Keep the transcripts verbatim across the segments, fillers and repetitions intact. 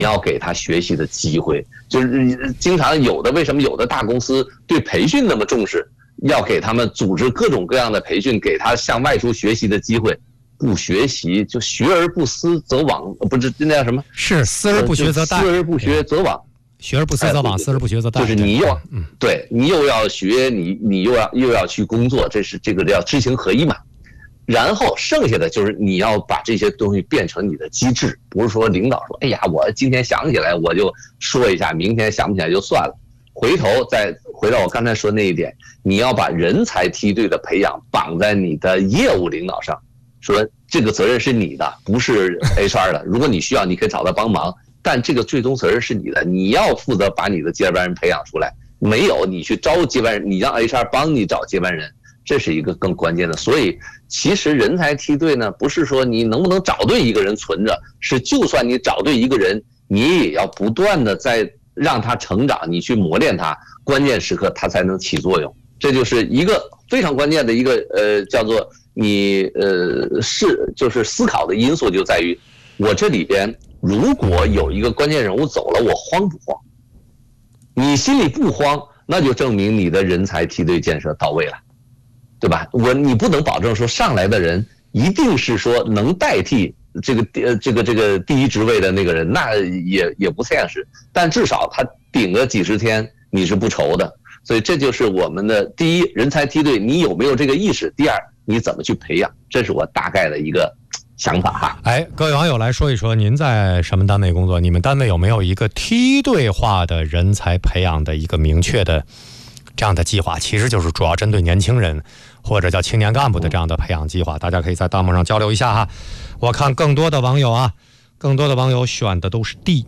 要给他学习的机会。就是经常有的，为什么有的大公司对培训那么重视，要给他们组织各种各样的培训，给他向外出学习的机会。不学习就学而不思则罔，不是那叫什么？ 是思而不学则殆。 思而不学则罔， 学而不思则罔，思而不学则殆。 就是你又嗯，对你又要学，你你又要又要去工作，这是这个叫知行合一嘛。然后剩下的就是你要把这些东西变成你的机制，不是说领导说，哎呀，我今天想起来我就说一下，明天想不起来就算了。回头再回到我刚才说那一点，你要把人才梯队的培养绑在你的业务领导上。说这个责任是你的，不是 H R 的。如果你需要，你可以找他帮忙，但这个最终责任是你的，你要负责把你的接班人培养出来。没有你去招接班人，你让 H R 帮你找接班人，这是一个更关键的。所以其实人才梯队呢，不是说你能不能找对一个人存着，是就算你找对一个人，你也要不断的在让他成长，你去磨练他，关键时刻他才能起作用。这就是一个非常关键的一个呃叫做。你呃是就是思考的因素就在于，我这里边如果有一个关键人物走了，我慌不慌？你心里不慌，那就证明你的人才梯队建设到位了，对吧？我你不能保证说上来的人一定是说能代替这个呃这个这个第一职位的那个人，那也也不现实。但至少他顶个几十天你是不愁的。所以这就是我们的第一人才梯队，你有没有这个意识？第二，你怎么去培养？这是我大概的一个想法哈。 哎，各位网友来说一说，您在什么单位工作？你们单位有没有一个梯队化的人才培养的一个明确的这样的计划？其实就是主要针对年轻人或者叫青年干部的这样的培养计划，大家可以在弹幕上交流一下哈。我看更多的网友啊，更多的网友选的都是 D。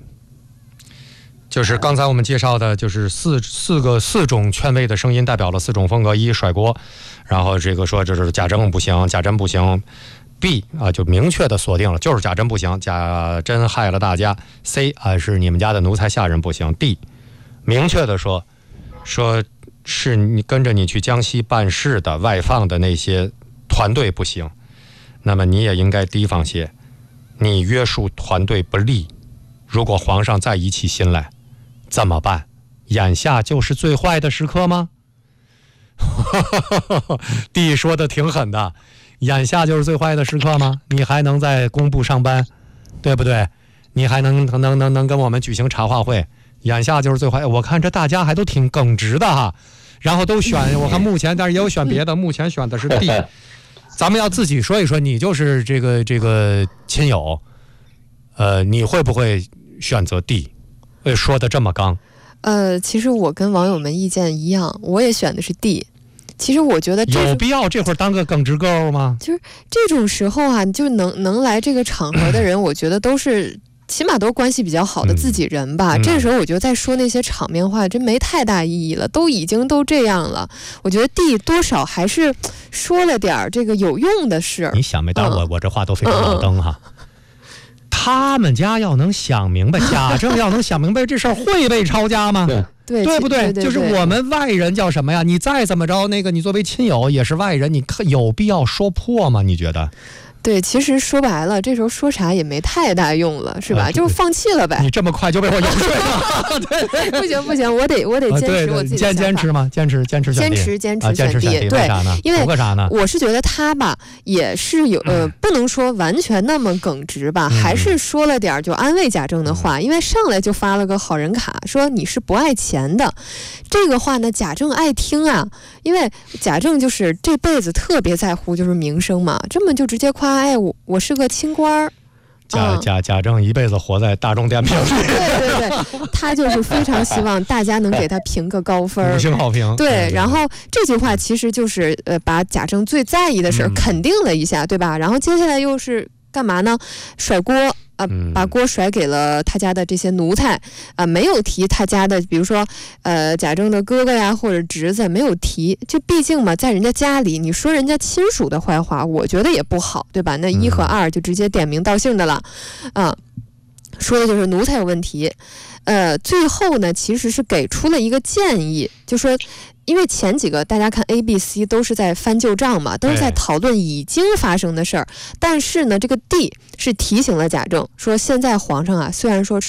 就是刚才我们介绍的，就是四四个四种权威的声音代表了四种风格：一甩锅，然后这个说这是贾政不行，贾珍不行 ；B 啊就明确的锁定了，就是贾珍不行，贾珍害了大家；C 啊是你们家的奴才下人不行 ；D 明确的说说是你跟着你去江西办事的外放的那些团队不行，那么你也应该提防些，你约束团队不力，如果皇上再移起心来。怎么办？眼下就是最坏的时刻吗？弟说的挺狠的，眼下就是最坏的时刻吗？你还能在工部上班，对不对？你还能能能能跟我们举行茶话会？眼下就是最坏。我看这大家还都挺耿直的哈，然后都选，我看目前，但是也有选别的，目前选的是 D。咱们要自己说一说，你就是这个这个亲友，呃，你会不会选择 D？说的这么刚， 呃，其实我跟网友们意见一样，我也选的是 D。其实我觉得有必要这会儿当个耿直狗吗？ 就是这种时候啊，就能能来这个场合的人，我觉得都是起码都是关系比较好的自己人吧。嗯、这时候我觉得再说那些场面话，真没太大意义了，都已经都这样了。我觉得 D 多少还是说了点这个有用的事。 你想没？当然我、嗯、我这话都非常老登哈。嗯他们家要能想明白，贾政要能想明白这事儿会被抄家吗？ 对， 对不对？ 对对对， 就是我们外人叫什么呀？你再怎么着，那个你作为亲友也是外人，你有必要说破吗？你觉得？ 对，其实说白了，这时候说啥也没太大用了，是吧？呃、就是放弃了呗。 你这么快就被我游说了？对， 不行不行，我得我得坚持我自己的想法。 坚持吗？坚持坚持坚持坚持选 D。对，因为我是觉得他吧，也是有呃，不能说完全那么耿直吧，嗯、还是说了点就安慰贾政的话，嗯、因为上来就发了个好人卡，说你是不爱钱的。这个话呢，贾政爱听啊，因为贾政就是这辈子特别在乎就是名声嘛，这么就直接夸。哎，我我是个清官儿， 贾贾贾政一辈子活在大众点评里， 对对对，他就是非常希望大家能给他评个高分， 五星好评。 对，然后这句话其实就是呃把贾政最在意的事儿肯定了一下，嗯、对吧？然后接下来又是干嘛呢？甩锅。啊，把锅甩给了他家的这些奴才啊，没有提他家的，比如说呃贾政的哥哥呀或者侄子，没有提。就毕竟嘛，在人家家里，你说人家亲属的坏话，我觉得也不好，对吧？那一和二就直接点名道姓的了，啊，说的就是奴才有问题。呃，最后呢，其实是给出了一个建议，就说。因为前几个大家看 A、B、C 都是在翻旧账嘛，都是在讨论已经发生的事儿。但是呢，这个 D 是提醒了贾政说，现在皇上啊，虽然说